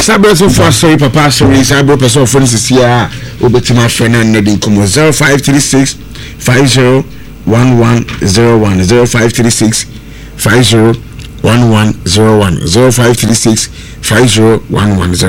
Sabres for sorry papa sorry Sabro person for this year obetima friend and nedin come 0536 50 1101 0536 50 1101 0536 50 1101